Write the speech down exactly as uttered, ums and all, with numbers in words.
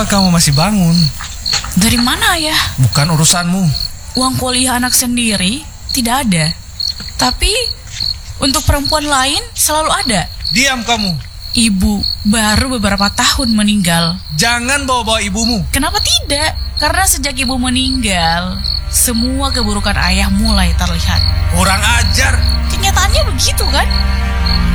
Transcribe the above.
kamu masih bangun? Dari mana ya? Bukan urusanmu. Uang kuliah anak sendiri tidak ada. Tapi untuk perempuan lain selalu ada. Diam kamu. Ibu baru beberapa tahun meninggal. Jangan bawa-bawa ibumu. Kenapa tidak? Karena sejak ibu meninggal, semua keburukan ayah mulai terlihat. Kurang ajar. Kenyataannya begitu kan?